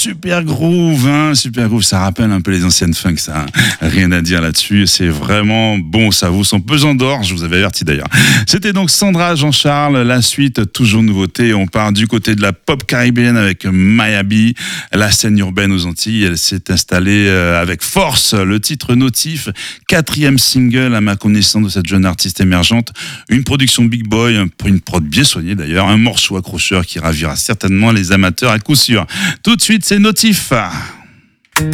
Super groove, super groove, ça rappelle un peu les anciennes funk, ça, rien à dire là-dessus, c'est vraiment bon, ça vaut son pesant d'or, je vous avais averti d'ailleurs. C'était donc Sandra Jean-Charles, la suite, toujours nouveauté, on part du côté de la pop caribéenne avec Maya B, la scène urbaine aux Antilles, elle s'est installée avec force, le titre Notif, 4e single à ma connaissance de cette jeune artiste émergente, une production Big Boy, une prod bien soignée d'ailleurs, un morceau accrocheur qui ravira certainement les amateurs à coup sûr. Tout de suite, c'est Notif.